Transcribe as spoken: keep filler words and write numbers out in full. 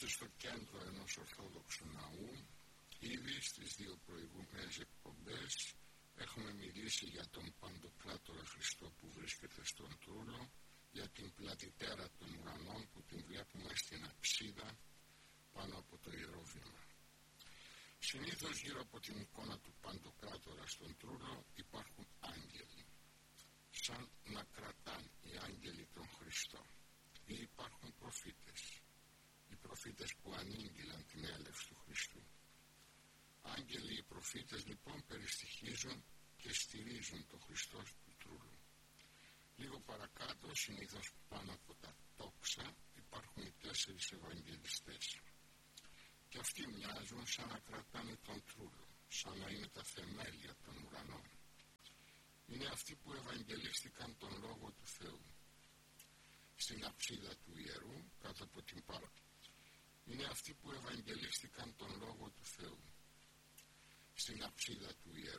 Είμαστε στο κέντρο ενός Ορθόδοξου ναού. Ήδη στις δύο προηγούμενες εκπομπές έχουμε μιλήσει για τον Παντοκράτορα Χριστό που βρίσκεται στον Τρούλο, για την πλατητέρα των ουρανών που την βλέπουμε στην αψίδα πάνω από το ιερόβημα. Συνήθως γύρω από την εικόνα του Παντοκράτορα στον Τρούλο υπάρχουν άγγελοι, σαν να κρατάν οι άγγελοι τον Χριστό. Ή υπάρχουν προφήτες, οι προφήτες που ανήγγυλαν την έλευση του Χριστού. Άγγελοι οι προφήτες λοιπόν περιστοιχίζουν και στηρίζουν τον Χριστό του Τρούλου. Λίγο παρακάτω, συνήθως πάνω από τα τόξα, υπάρχουν οι τέσσερις Ευαγγελιστές. Και αυτοί μοιάζουν σαν να κρατάνε τον Τρούλο, σαν να είναι τα θεμέλια των ουρανών. Είναι αυτοί που ευαγγελίστηκαν τον Λόγο του Θεού. Στην αψίδα του ιερού, κάτω από την πάρα. Είναι αυτοί που ευαγγελίστηκαν τον Λόγο του Θεού. Στην αψίδα του ιερού,